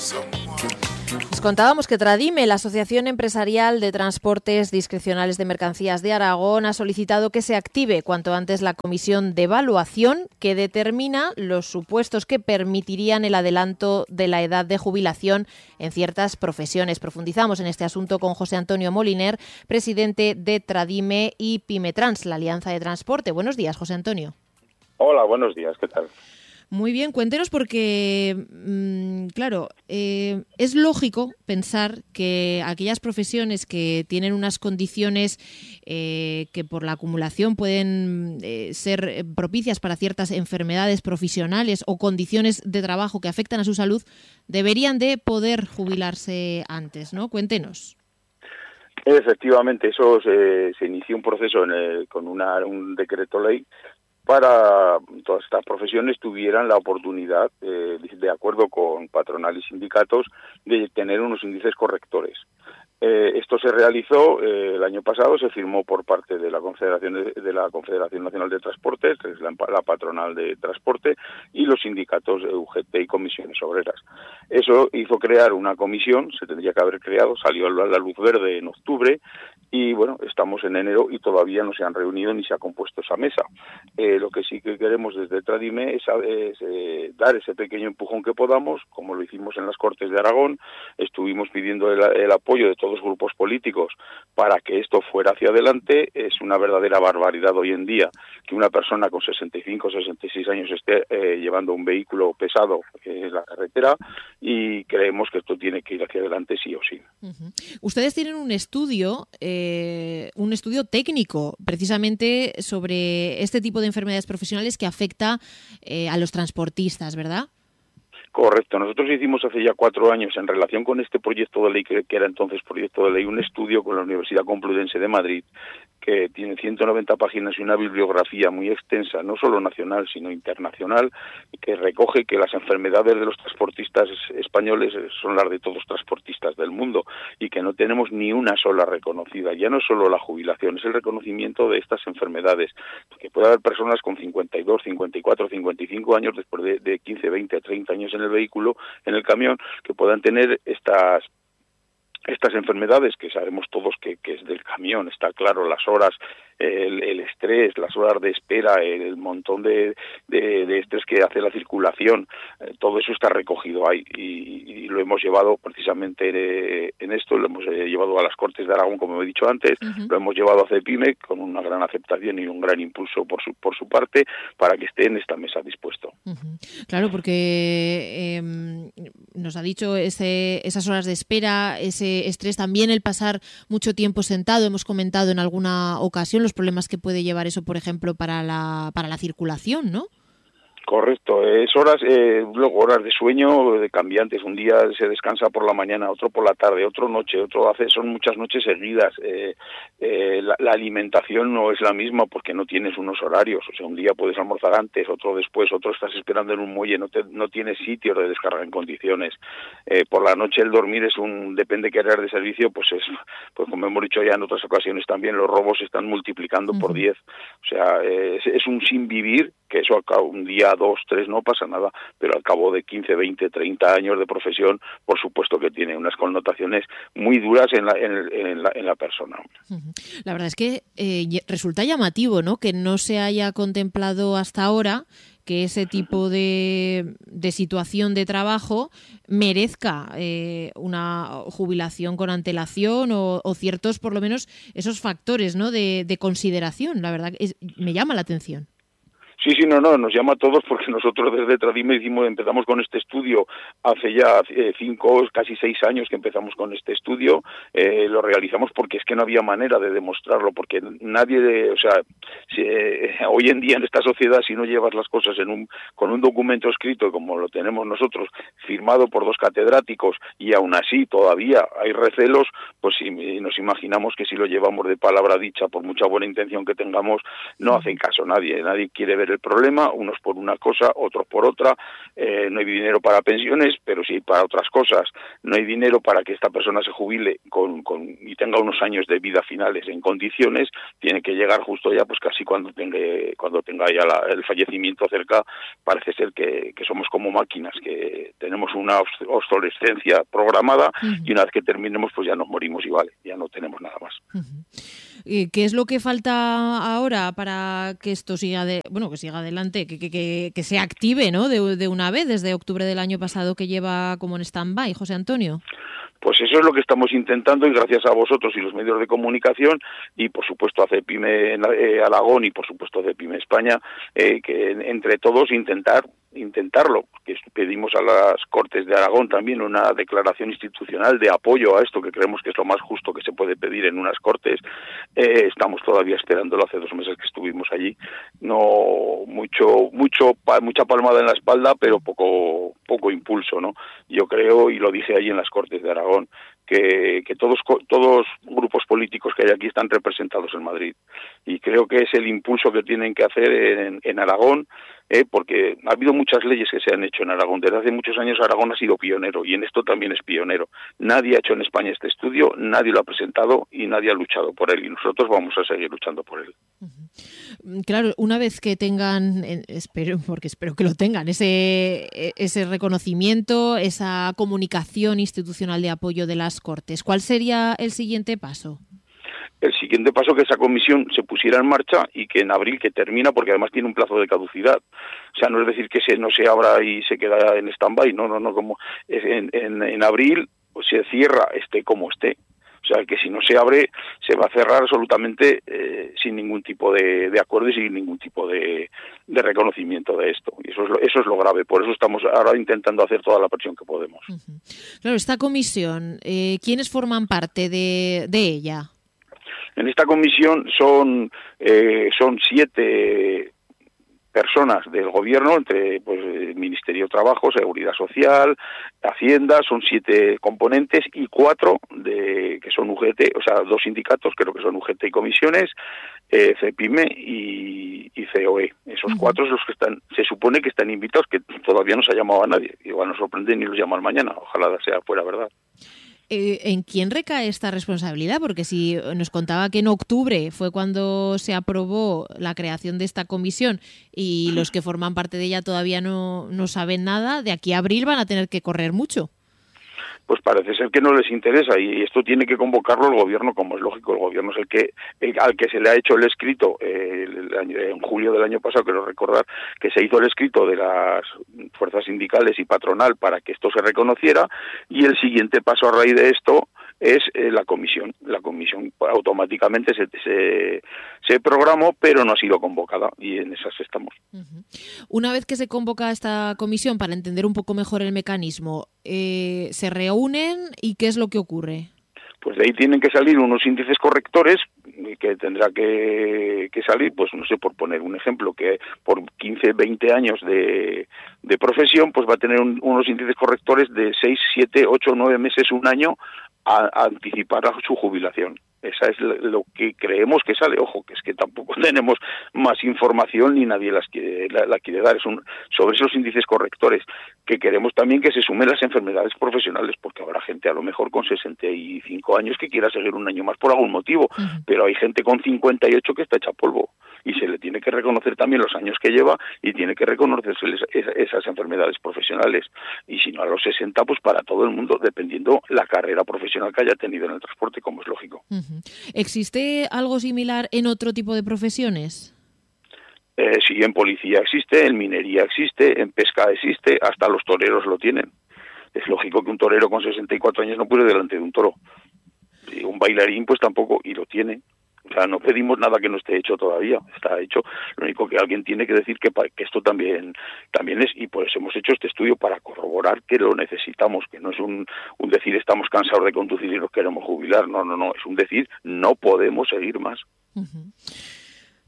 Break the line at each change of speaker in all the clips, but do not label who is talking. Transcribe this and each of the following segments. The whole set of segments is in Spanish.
Os contábamos que Tradime, la Asociación Empresarial de Transportes Discrecionales de Mercancías de Aragón, ha solicitado que se active cuanto antes la comisión de evaluación que determina los supuestos que permitirían el adelanto de la edad de jubilación en ciertas profesiones. Profundizamos en este asunto con José Antonio Moliner, presidente de Tradime y Pymetrans, la Alianza de Transporte. Buenos días, José Antonio.
Hola, buenos días, ¿qué tal?
Muy bien, cuéntenos porque, claro, es lógico pensar que aquellas profesiones que tienen unas condiciones que por la acumulación pueden ser propicias para ciertas enfermedades profesionales o condiciones de trabajo que afectan a su salud, deberían de poder jubilarse antes, ¿no? Cuéntenos.
Efectivamente, eso se inició un proceso con un decreto ley para todas estas profesiones tuvieran la oportunidad, de acuerdo con patronal y sindicatos, de tener unos índices correctores. Esto se realizó el año pasado, se firmó por parte de la Confederación Nacional de Transportes, que es la patronal de transporte, y los sindicatos de UGT y comisiones obreras. Eso hizo crear una comisión, se tendría que haber creado, salió a la luz verde en octubre, y bueno, estamos en enero y todavía no se han reunido ni se ha compuesto esa mesa. Lo que sí que queremos desde Tradime es dar ese pequeño empujón que podamos, como lo hicimos en las Cortes de Aragón. Estuvimos pidiendo el apoyo de todos los grupos políticos para que esto fuera hacia adelante. Es una verdadera barbaridad hoy en día que una persona con 65 o 66 años esté llevando un vehículo pesado en la carretera, y creemos que esto tiene que ir hacia adelante sí o sí.
Uh-huh. Ustedes tienen un estudio técnico precisamente sobre este tipo de enfermedades profesionales que afecta a los transportistas, ¿verdad?
Correcto. Nosotros hicimos hace ya 4 años, en relación con este proyecto de ley, que era entonces proyecto de ley, un estudio con la Universidad Complutense de Madrid, que tiene 190 páginas y una bibliografía muy extensa, no solo nacional, sino internacional, que recoge que las enfermedades de los transportistas españoles son las de todos los transportistas del mundo, y que no tenemos ni una sola reconocida. Ya no es solo la jubilación, es el reconocimiento de estas enfermedades, que puede haber personas con 52, 54, 55 años, después de 15, 20, 30 años en el vehículo, en el camión, que puedan tener estas enfermedades, que sabemos todos que es del camión, está claro, las horas, el estrés, las horas de espera, el montón de estrés que hace la circulación, todo eso está recogido ahí, y lo hemos llevado precisamente en esto, lo hemos llevado a las Cortes de Aragón, como he dicho antes. Uh-huh. Lo hemos llevado a CEPIME con una gran aceptación y un gran impulso por su parte, para que esté en esta mesa dispuesto.
Uh-huh. Claro, porque nos ha dicho esas horas de espera, ese estrés, también el pasar mucho tiempo sentado. Hemos comentado en alguna ocasión los problemas que puede llevar eso, por ejemplo, para la circulación, ¿no?
Correcto, es horas, luego horas de sueño de cambiantes. Un día se descansa por la mañana, otro por la tarde, otro noche, son muchas noches seguidas. La alimentación no es la misma porque no tienes unos horarios. O sea, un día puedes almorzar antes, otro después, otro estás esperando en un muelle, no tienes sitios de descarga en condiciones. Por la noche el dormir depende qué áreas de servicio, pues como hemos dicho ya en otras ocasiones también, los robos se están multiplicando por 10. O sea, es un sin vivir, que eso acá un día, 2, 3 no pasa nada, pero al cabo de 15, 20, 30 años de profesión, por supuesto que tiene unas connotaciones muy duras en la persona.
La verdad es que resulta llamativo, ¿no?, que no se haya contemplado hasta ahora que ese tipo de situación de trabajo merezca una jubilación con antelación o ciertos, por lo menos, esos factores, ¿no?, de consideración. La verdad, me llama la atención.
Sí, no, nos llama a todos, porque nosotros desde Tradime empezamos con este estudio hace ya 5, casi 6 años que empezamos con este estudio. Lo realizamos porque es que no había manera de demostrarlo, porque nadie, hoy en día en esta sociedad, si no llevas las cosas con un documento escrito como lo tenemos nosotros, firmado por 2 catedráticos, y aún así todavía hay recelos, pues si nos imaginamos que si lo llevamos de palabra dicha, por mucha buena intención que tengamos, no hacen caso nadie quiere ver resolver el problema, unos por una cosa, otros por otra. No hay dinero para pensiones, pero sí para otras cosas. No hay dinero para que esta persona se jubile y tenga unos años de vida finales en condiciones. Tiene que llegar justo ya, pues casi cuando tenga ya el fallecimiento cerca. Parece ser que somos como máquinas, que tenemos una obsolescencia programada y una vez que terminemos pues ya nos morimos y vale, ya no tenemos nada más.
¿Qué es lo que falta ahora para que esto siga que siga adelante, que se active, ¿no? de una vez desde octubre del año pasado que lleva como en stand-by, José Antonio?
Pues eso es lo que estamos intentando y gracias a vosotros y los medios de comunicación y por supuesto a CEPIME Aragón y por supuesto a CEPIME España, que entre todos intentarlo, que pedimos a las Cortes de Aragón también una declaración institucional de apoyo a esto, que creemos que es lo más justo que se puede pedir en unas Cortes. Estamos todavía esperándolo, hace 2 meses que estuvimos allí. No mucha palmada en la espalda, pero poco impulso, ¿no? Yo creo, y lo dije allí en las Cortes de Aragón, que todos grupos políticos que hay aquí están representados en Madrid y creo que es el impulso que tienen que hacer en Aragón, porque ha habido muchas leyes que se han hecho en Aragón. Desde hace muchos años Aragón ha sido pionero y en esto también es pionero. Nadie ha hecho en España este estudio, nadie lo ha presentado y nadie ha luchado por él y nosotros vamos a seguir luchando por él.
Claro, una vez que tengan, espero que lo tengan, ese reconocimiento, esa comunicación institucional de apoyo de las Cortes, ¿cuál sería el siguiente paso?
El siguiente paso, que esa comisión se pusiera en marcha y que en abril, que termina, porque además tiene un plazo de caducidad. O sea, no es decir que no se abra y se queda en stand-by, no, como en abril pues se cierra, esté como esté. O sea, que si no se abre, se va a cerrar absolutamente sin ningún tipo de acuerdo y sin ningún tipo de reconocimiento de esto. Y eso es lo grave. Por eso estamos ahora intentando hacer toda la presión que podemos.
Claro, esta comisión, ¿quiénes forman parte de ella?
En esta comisión son 7 personas del gobierno, entre el Ministerio de Trabajo, Seguridad Social, Hacienda, son 7 componentes y 4 que son UGT, o sea, 2 sindicatos, creo que son UGT y comisiones, CEPIME y COE. Esos 4 son los que se supone que están invitados, que todavía no se ha llamado a nadie. Igual nos sorprende ni los llaman mañana, ojalá sea fuera verdad.
¿En quién recae esta responsabilidad? Porque si nos contaba que en octubre fue cuando se aprobó la creación de esta comisión y los que forman parte de ella todavía no saben nada, de aquí a abril van a tener que correr mucho.
Pues parece ser que no les interesa y esto tiene que convocarlo el gobierno, como es lógico. El gobierno es al que se le ha hecho el escrito en julio del año pasado, quiero recordar que se hizo el escrito de las fuerzas sindicales y patronal para que esto se reconociera, y el siguiente paso a raíz de esto es la comisión. La comisión automáticamente se programó, pero no ha sido convocada y en esas estamos.
Una vez que se convoca esta comisión, para entender un poco mejor el mecanismo, ¿se reúnen y qué es lo que ocurre?
Pues de ahí tienen que salir unos índices correctores que tendrá que salir, pues no sé, por poner un ejemplo, que por 15, 20 años de profesión, pues va a tener unos índices correctores de 6, 7, 8, 9 meses, un año a anticipar a su jubilación. Esa es lo que creemos que sale. Ojo, que es que tampoco tenemos más información ni nadie la quiere dar. Sobre esos índices correctores, que queremos también que se sumen las enfermedades profesionales, porque habrá gente a lo mejor con 65 años que quiera seguir un año más por algún motivo, pero hay gente con 58 que está hecha polvo y se le tiene que reconocer también los años que lleva y tiene que reconocerse esas enfermedades profesionales. Y si no a los 60, pues para todo el mundo, dependiendo la carrera profesional que haya tenido en el transporte, como es lógico.
¿Existe algo similar en otro tipo de profesiones?
Sí, en policía existe, en minería existe, en pesca existe, hasta los toreros lo tienen. Es lógico que un torero con 64 años no puede delante de un toro. Y un bailarín pues tampoco, y lo tiene. O sea, no pedimos nada que no esté hecho todavía, está hecho. Lo único que alguien tiene que decir que esto también es, y por eso hemos hecho este estudio, para corroborar que lo necesitamos, que no es un decir estamos cansados de conducir y nos queremos jubilar, no, es un decir no podemos seguir más.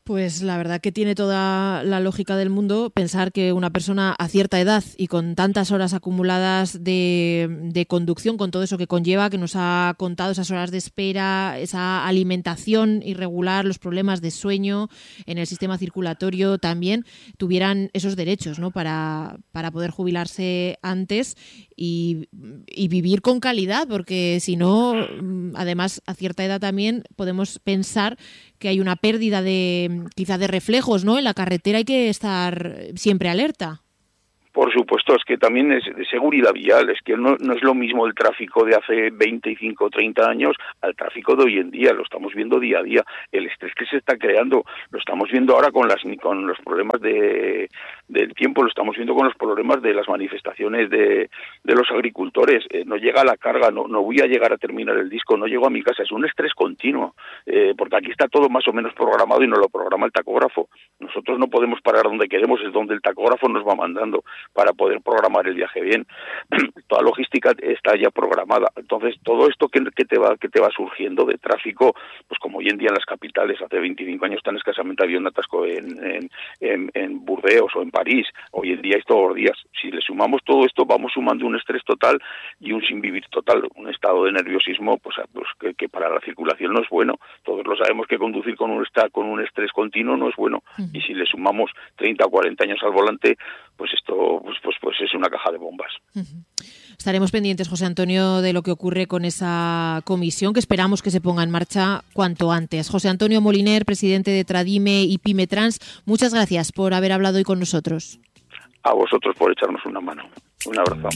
Pues la verdad que tiene toda la lógica del mundo pensar que una persona a cierta edad y con tantas horas acumuladas de conducción, con todo eso que conlleva, que nos ha contado, esas horas de espera, esa alimentación irregular, los problemas de sueño en el sistema circulatorio, también tuvieran esos derechos, ¿no? para poder jubilarse antes y vivir con calidad, porque si no, además a cierta edad también podemos pensar que hay una pérdida quizá de reflejos, ¿no? En la carretera hay que estar siempre alerta.
Por supuesto, es que también es de seguridad vial, es que no es lo mismo el tráfico de hace 25 o 30 años al tráfico de hoy en día, lo estamos viendo día a día, el estrés que se está creando, lo estamos viendo ahora con los problemas del tiempo, lo estamos viendo con los problemas de las manifestaciones de los agricultores, no llega la carga, no voy a llegar a terminar el disco, no llego a mi casa, es un estrés continuo, porque aquí está todo más o menos programado y nos lo programa el tacógrafo, nosotros no podemos parar donde queremos, es donde el tacógrafo nos va mandando para poder programar el viaje bien. Toda logística está ya programada. Entonces, todo esto que te va surgiendo de tráfico, pues como hoy en día en las capitales, hace 25 años tan escasamente había un atasco en Burdeos o en París, hoy en día es todos los días. Si le sumamos todo esto, vamos sumando un estrés total y un sin vivir total, un estado de nerviosismo pues que para la circulación no es bueno. Todos lo sabemos que conducir con un estrés continuo no es bueno. Y si le sumamos 30 o 40 años al volante, pues esto pues es una caja de bombas.
Estaremos pendientes, José Antonio, de lo que ocurre con esa comisión, que esperamos que se ponga en marcha cuanto antes. José Antonio Moliner, presidente de Tradime y Pymetrans, muchas gracias por haber hablado hoy con nosotros.
A vosotros por echarnos una mano. Un abrazo.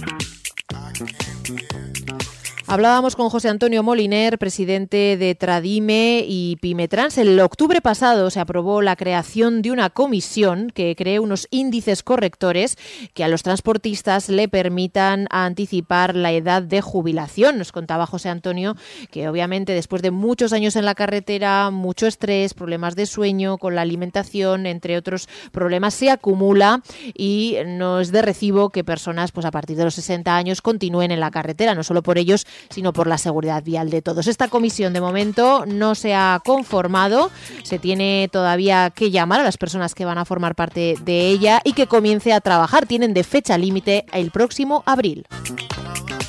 Hablábamos con José Antonio Moliner, presidente de Tradime y Pymetrans. El octubre pasado se aprobó la creación de una comisión que cree unos índices correctores que a los transportistas le permitan anticipar la edad de jubilación. Nos contaba José Antonio que obviamente después de muchos años en la carretera, mucho estrés, problemas de sueño, con la alimentación, entre otros problemas, se acumula y no es de recibo que personas pues a partir de los 60 años continúen en la carretera, no solo por ellos, sino por la seguridad vial de todos. Esta comisión de momento no se ha conformado, se tiene todavía que llamar a las personas que van a formar parte de ella y que comience a trabajar. Tienen de fecha límite el próximo abril.